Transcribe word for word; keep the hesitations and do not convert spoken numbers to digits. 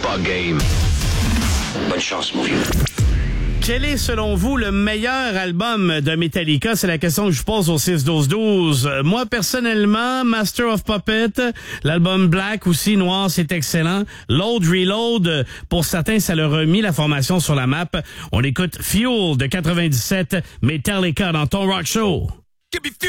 Fuck game. Bonne chance, mon vieux. Quel est, selon vous, le meilleur album de Metallica? C'est la question que je pose au six douze douze. Moi, personnellement, Master of Puppets, l'album Black aussi, Noir, c'est excellent. Load, Reload, pour certains, ça leur a mis la formation sur la map. On écoute Fuel de quatre-vingt-dix-sept, Metallica dans ton rock show. Give me fuel.